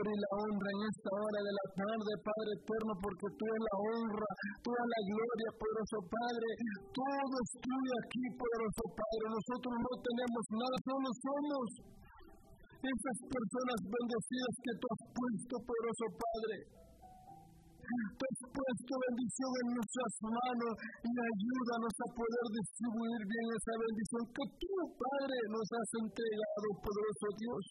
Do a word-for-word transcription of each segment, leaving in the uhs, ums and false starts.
gloria y la honra en esta hora de la tarde, Padre eterno, porque tú eres la honra, tú eres la gloria, poderoso Padre. Todo es tuyo aquí, poderoso Padre. Nosotros no tenemos nada, solo somos esas personas bendecidas que tú has puesto, poderoso Padre. Tú has puesto bendición en nuestras manos y ayúdanos a poder distribuir bien esa bendición que tú, Padre, nos has entregado, poderoso Dios.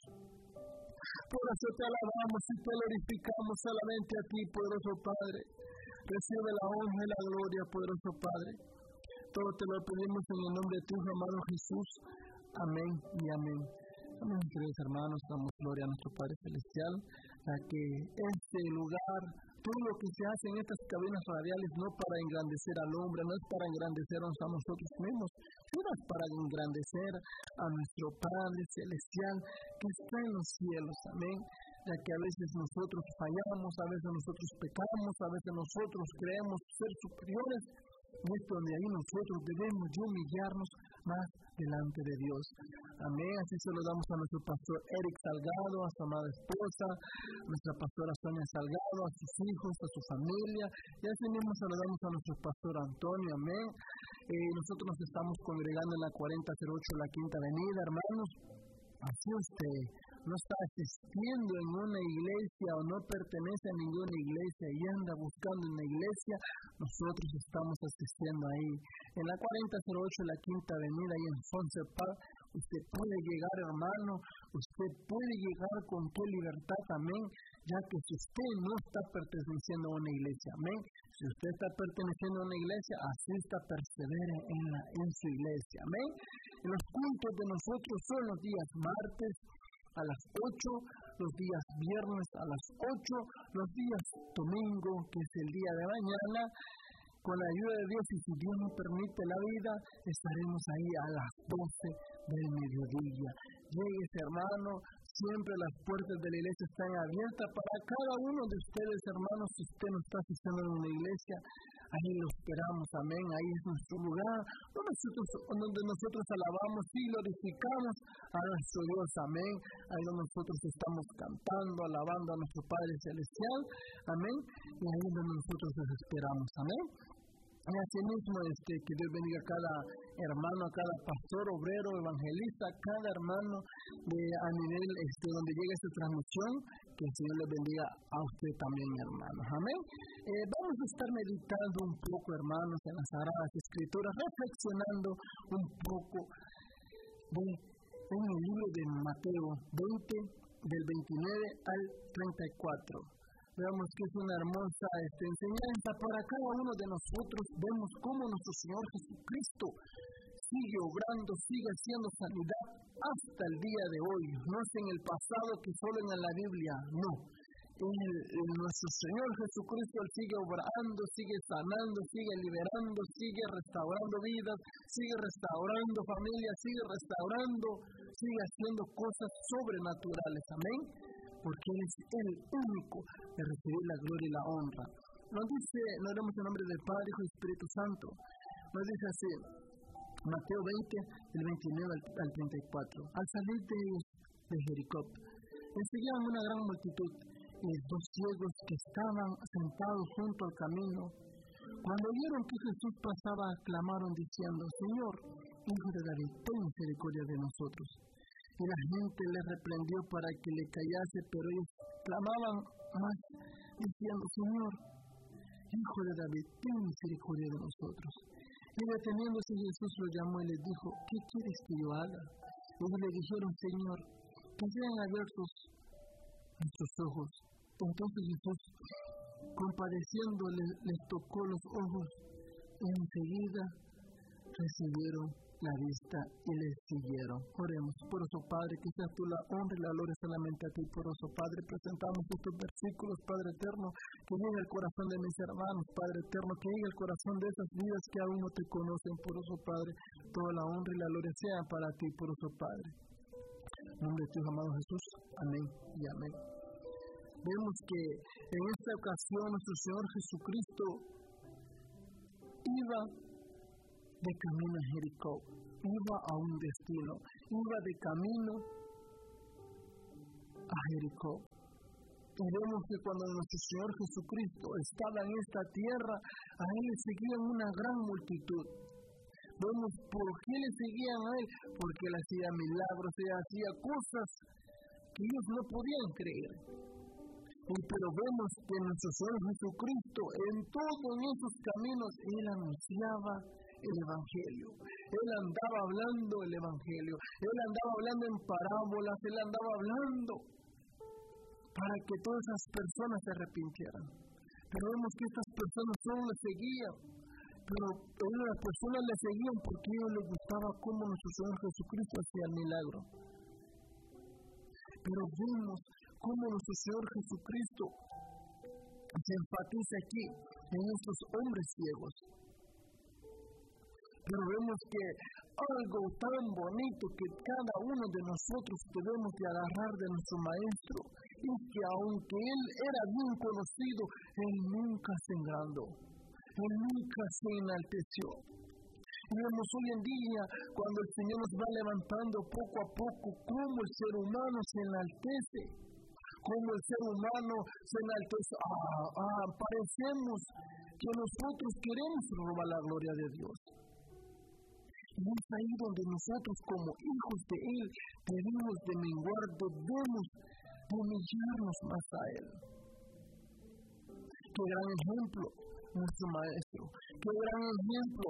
Por eso te alabamos y te glorificamos solamente a ti, poderoso Padre. Recibe la honra y la gloria, poderoso Padre. Todo te lo pedimos en el nombre de tu amado Jesús. Amén y amén. Amén, queridos hermanos, damos gloria a nuestro Padre Celestial, a que este lugar, todo lo que se hace en estas cabinas radiales, no para engrandecer al hombre, no es para engrandecernos a nosotros mismos, sino es para engrandecer a nuestro Padre Celestial que está en los cielos. Amén. Ya que a veces nosotros fallamos, a veces nosotros pecamos, a veces nosotros creemos ser superiores. Y es donde ahí nosotros debemos de humillarnos más delante de Dios. Amén. Así se lo damos a nuestro pastor Eric Salgado, a su amada esposa, a nuestra pastora Sonia Salgado, a sus hijos, a su familia. Y así mismo saludamos a nuestro pastor Antonio. Amén. Eh, nosotros nos estamos congregando en la cuarenta cero ocho, la Quinta Avenida, hermanos. Así usted no está asistiendo en una iglesia o no pertenece a ninguna iglesia y anda buscando una iglesia, nosotros estamos asistiendo ahí. En la cuarenta cero ocho, la Quinta Avenida, ahí en Sunset Park, usted puede llegar, hermano, usted puede llegar con qué libertad, amén, ya que si usted no está perteneciendo a una iglesia, amén, si usted está perteneciendo a una iglesia, asista, persevere en, la, en su iglesia, amén. Y los cultos de nosotros son los días martes a las ocho, los días viernes a las ocho, los días domingo, que es el día de mañana. Con la ayuda de Dios, y si Dios nos permite la vida, estaremos ahí a las doce del mediodía. Llegue, hermano, siempre las puertas de la iglesia están abiertas para cada uno de ustedes, hermanos. Si usted no está asistiendo a una iglesia, ahí lo esperamos, amén. Ahí es nuestro lugar, donde nosotros, donde nosotros alabamos y glorificamos a nuestro Dios, amén. Ahí donde nosotros estamos cantando, alabando a nuestro Padre Celestial, amén. Y ahí es donde nosotros les esperamos, amén. Y así mismo, este, que Dios bendiga a cada hermano, a cada pastor, obrero, evangelista, a cada hermano de, a nivel este, donde llegue esta transmisión, que el Señor le bendiga a usted también, hermanos. Amén. Eh, vamos a estar meditando un poco, hermanos, en las Sagradas Escrituras, reflexionando un poco de, en el libro de Mateo veinte, del veintinueve al treinta y cuatro. Veamos que es una hermosa este, enseñanza para cada uno de nosotros. Vemos cómo nuestro Señor Jesucristo sigue obrando, sigue haciendo sanidad hasta el día de hoy. No es en el pasado que solo en la Biblia, no. En, el, en nuestro Señor Jesucristo Él sigue obrando, sigue sanando, sigue liberando, sigue restaurando vidas, sigue restaurando familias, sigue restaurando, sigue haciendo cosas sobrenaturales. Amén. Porque Él es el único de recibir la gloria y la honra. Nos dice, no oremos en nombre del Padre, Hijo y Espíritu Santo. Nos dice así, Mateo veinte, del veintinueve al, al treinta y cuatro. Al salir de ellos de Jericó, les seguían una gran multitud y dos ciegos que estaban sentados junto al camino. Cuando vieron que Jesús pasaba, clamaron diciendo, Señor, Hijo de David, ten misericordia de nosotros. Y la gente le reprendió para que le callase, pero ellos clamaban más, diciendo, Señor, Hijo de David, ten misericordia de nosotros. Y deteniéndose Jesús lo llamó y les dijo, ¿qué quieres que yo haga? Y ellos le dijeron, Señor, que sean abiertos nuestros ojos. Entonces Jesús, compadeciéndole, les tocó los ojos, y enseguida recibieron la vista y les siguieron. Oremos. Poroso Padre, que seas tú la honra y la gloria solamente a ti, poroso Padre. Presentamos estos versículos, Padre eterno, que llegue al corazón de mis hermanos, Padre eterno, que llegue al corazón de esas vidas que aún no te conocen, poroso Padre. Toda la honra y la gloria sean para ti, poroso Padre. En nombre de tu amado Jesús. Amén y amén. Vemos que en esta ocasión nuestro Señor Jesucristo iba de camino a Jericó, iba a un destino, iba de camino a Jericó. Y vemos que cuando nuestro Señor Jesucristo estaba en esta tierra, a Él le seguían una gran multitud. Vemos por qué le seguían a Él, porque Él hacía milagros, Él hacía cosas que ellos no podían creer. Y pero vemos que nuestro Señor Jesucristo, en todos esos caminos, Él anunciaba el Evangelio. Él andaba hablando el Evangelio. Él andaba hablando en parábolas, Él andaba hablando para que todas esas personas se arrepintieran. Pero vemos que estas personas solo le seguían, pero las personas le seguían porque a ellos les gustaba cómo nuestro Señor Jesucristo hacía el milagro. Pero vemos cómo nuestro Señor Jesucristo se enfatiza aquí en estos hombres ciegos. Pero vemos que algo tan bonito que cada uno de nosotros debemos de agarrar de nuestro Maestro, es que aunque Él era bien conocido, Él nunca se engrandó, Él nunca se enalteció. Y vemos hoy en día, cuando el Señor nos va levantando poco a poco, cómo el ser humano se enaltece, cómo el ser humano se enaltece. Ah, ah, parecemos que nosotros queremos robar la gloria de Dios. Y es ahí donde nosotros como hijos de Él debemos de menguar, debemos de humillarnos más a Él. Qué gran ejemplo nuestro Maestro, qué gran ejemplo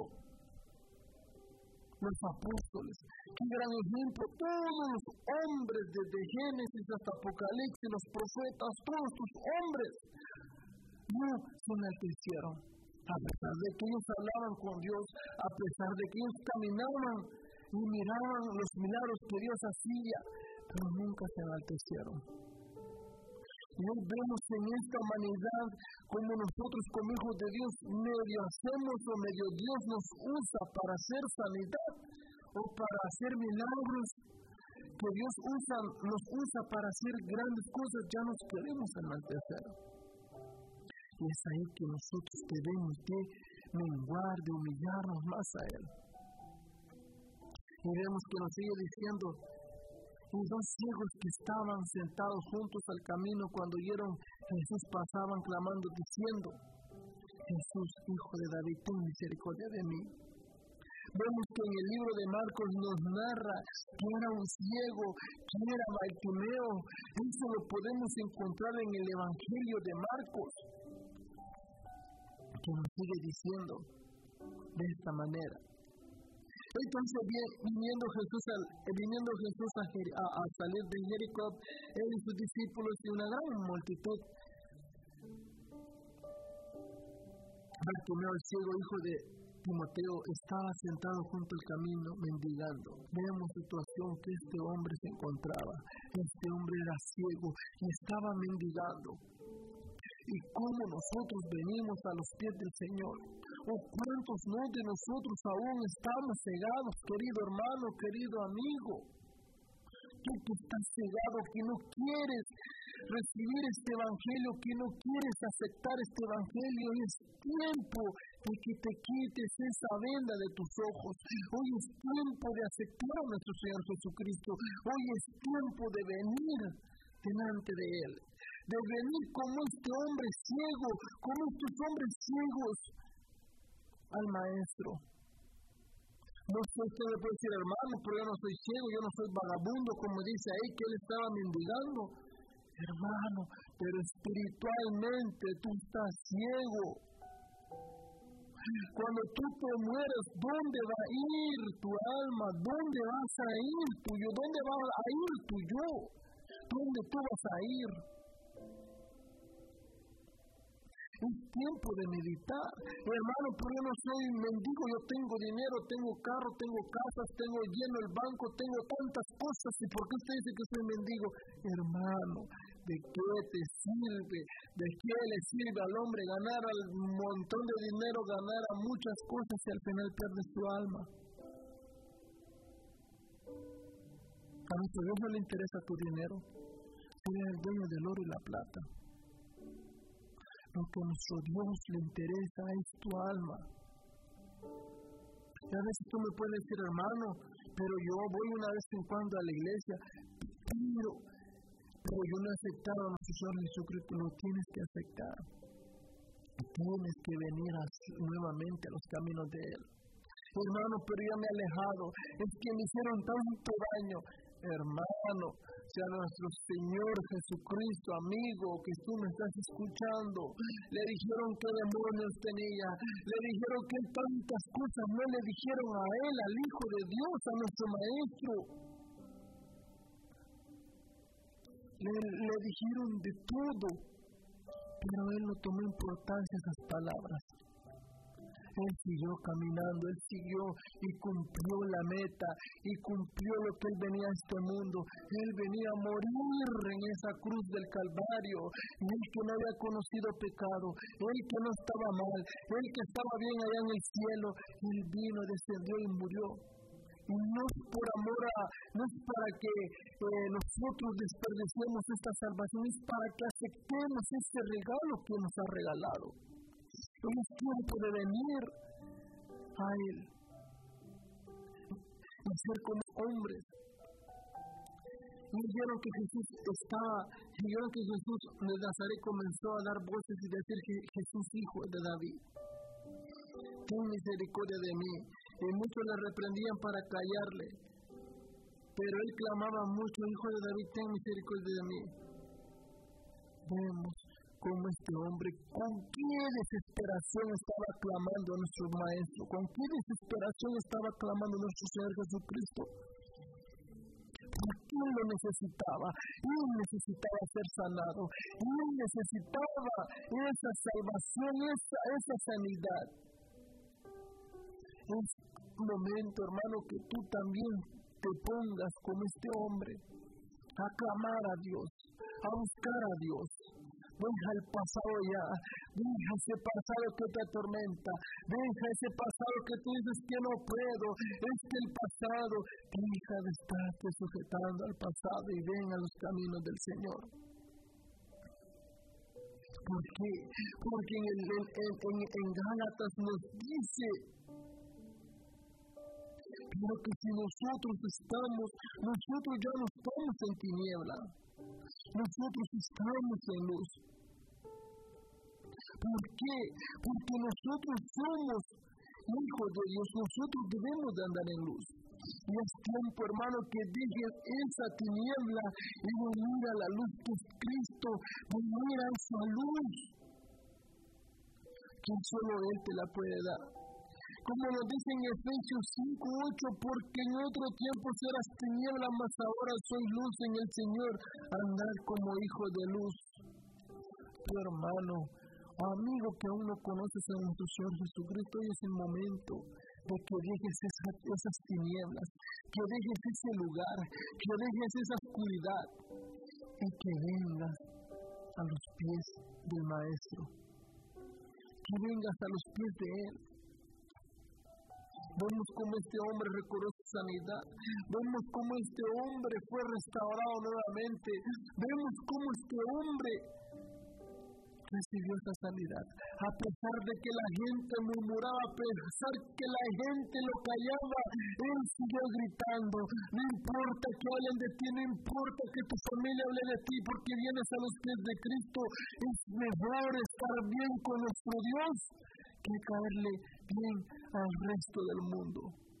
los apóstoles, qué gran ejemplo todos los hombres desde Génesis hasta Apocalipsis, los profetas, todos estos hombres no se enaltecieron. A pesar de que ellos hablaban con Dios, a pesar de que ellos caminaban y miraban los milagros que Dios hacía, pero nunca se enaltecieron. Y hoy vemos en esta humanidad como nosotros como hijos de Dios medio hacemos o medio Dios nos usa para hacer sanidad o para hacer milagros, que Dios usa, nos usa para hacer grandes cosas, ya nos queremos enaltecer. Y es ahí que nosotros debemos de menguar, de humillarnos más a Él. Y vemos que nos sigue diciendo, y dos ciegos que estaban sentados juntos al camino cuando oyeron Jesús pasaban clamando diciendo, Jesús, Hijo de David, ten misericordia de mí. Vemos que en el libro de Marcos nos narra que era un ciego, que era Bartimeo. Eso lo podemos encontrar en el Evangelio de Marcos, que nos sigue diciendo de esta manera. Entonces, viniendo Jesús, al, viniendo Jesús a, a, a salir de Jericó, él y sus discípulos y una gran multitud, Bartimeo, el ciego hijo de Timoteo, estaba sentado junto al camino mendigando. Vemos la situación que este hombre se encontraba. Este hombre era ciego y estaba mendigando. Y cómo nosotros venimos a los pies del Señor. O cuántos no de nosotros aún estamos cegados, querido hermano, querido amigo. Tú que estás cegado, que no quieres recibir este evangelio, que no quieres aceptar este evangelio, es tiempo de que te quites esa venda de tus ojos. Hoy es tiempo de aceptar a nuestro Señor Jesucristo. Hoy es tiempo de venir delante de Él, de venir como este hombre ciego, como estos hombres ciegos al Maestro. No sé qué le puede decir, hermano, pero yo no soy ciego, yo no soy vagabundo, como dice ahí que él estaba mendigando. Hermano, pero espiritualmente tú estás ciego. Cuando tú te mueres, ¿dónde va a ir tu alma? ¿Dónde vas a ir tu yo? ¿Dónde va a ir tu yo? ¿Dónde tú vas a ir? Es tiempo de meditar. Hermano, pero yo no soy mendigo, yo tengo dinero, tengo carro, tengo casas, tengo lleno el banco, tengo tantas cosas. ¿Y por qué usted dice que soy mendigo? Hermano, ¿de qué te sirve? ¿De qué le sirve al hombre ganar un montón de dinero, ganar a muchas cosas y al final pierde su alma? A nuestro Dios no le interesa tu dinero. Él es el dueño del oro y la plata. Lo que a nuestro Dios le interesa es tu alma. Y a veces tú me puedes decir, hermano, pero yo voy una vez en cuando a la iglesia, pero pero yo no he aceptado a nuestro Señor Jesucristo. Lo tienes que aceptar. Tienes que venir a, nuevamente a los caminos de Él. Hermano, pero yo me he alejado. Es que me hicieron tanto daño. Hermano, sea nuestro Señor Jesucristo, amigo, que tú me estás escuchando. Le dijeron qué demonios tenía. Le dijeron que tantas cosas no le dijeron a Él, al Hijo de Dios, a nuestro Maestro. Le, le dijeron de todo, pero Él no tomó importancia a esas palabras. Él siguió caminando, Él siguió y cumplió la meta, y cumplió lo que Él venía a este mundo. Él venía a morir en esa cruz del Calvario, Él que no había conocido pecado, Él que no estaba mal, Él que estaba bien allá en el cielo. Él vino, descendió y murió. Y no es por amor a, no es para que eh, nosotros desperdiciemos esta salvación, es para que aceptemos ese regalo que nos ha regalado. Hoy es tiempo de venir a Él y ser como hombres. Y vieron que Jesús estaba, y vieron que Jesús de Nazaret comenzó a dar voces y decir que Jesús, hijo de David, ten misericordia de mí. Y muchos le reprendían para callarle, pero él clamaba mucho: hijo de David, ten misericordia de mí. Vemos cómo este hombre, con qué desesperación estaba clamando a nuestro Maestro, con qué desesperación estaba clamando a nuestro Señor Jesucristo. Porque Él lo necesitaba, Él necesitaba ser sanado, Él necesitaba esa salvación, esa, esa sanidad. Es momento, hermano, que tú también te pongas como este hombre a clamar a Dios, a buscar a Dios. Deja el pasado ya, deja ese pasado que te atormenta, deja ese pasado que tú dices que no puedo. Es que el pasado, deja de estarte sujetando al pasado y ven a los caminos del Señor. ¿Por qué? Porque en, el, en, en, en Gálatas nos dice: pero que si nosotros estamos, nosotros ya no estamos en tiniebla, nosotros estamos en luz. ¿Por qué? Porque nosotros somos hijos de Dios, nosotros debemos de andar en luz. Y es tiempo, hermano, que dejes esa tiniebla y venir a la luz que es Cristo, venir a esa luz que solo Él te la puede dar. Como nos dice en Efesios cinco ocho, porque en otro tiempo eras tiniebla, mas ahora sois luz en el Señor, andar como hijos de luz. Tu hermano o amigo que aún no conoces a nuestro Señor Jesucristo, hoy es el momento de que dejes esa, esas tinieblas, que dejes ese lugar, que dejes esa oscuridad y que vengas a los pies del Maestro, que vengas a los pies de Él. Vemos cómo este hombre recobró su sanidad. Vemos cómo este hombre fue restaurado nuevamente. Vemos cómo este hombre recibió esta sanidad. A pesar de que la gente murmuraba, a pesar que la gente lo callaba, él siguió gritando: no importa que hablen de ti, no importa que tu familia hable de ti, porque vienes a los pies de Cristo. Es mejor estar bien con nuestro Dios que caerle bien al resto del mundo.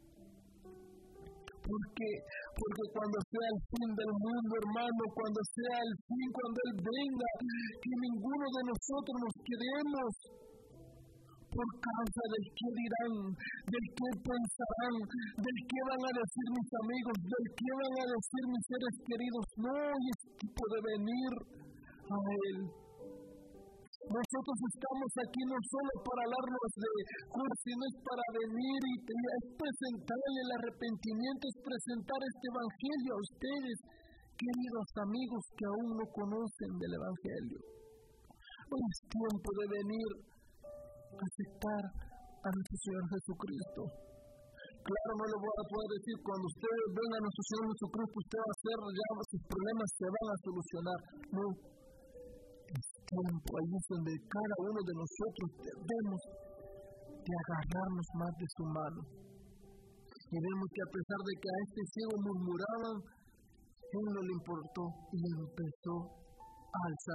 ¿Por qué? Porque cuando sea el fin del mundo, hermano, cuando sea el fin, cuando Él venga, que ninguno de nosotros nos quedemos por causa del que dirán, del que pensarán, del que van a decir mis amigos, del que van a decir mis seres queridos. No, es tiempo de venir a Él. Nosotros estamos aquí no solo para hablarnos de cosas, sino es para venir y es presentarle el arrepentimiento, es presentar este evangelio a ustedes, queridos amigos que aún no conocen del evangelio. Hoy es tiempo de venir a aceptar a nuestro Señor Jesucristo. Claro, no lo voy a poder decir: cuando ustedes vengan a nuestro Señor Jesucristo, usted va a hacer, ya sus problemas se van a solucionar. No. Tiempo, ahí es donde cada uno de nosotros debemos de agarrarnos más de su mano. Y vemos que a pesar de que a este ciego murmuraban, Él no le importó y empezó a alzar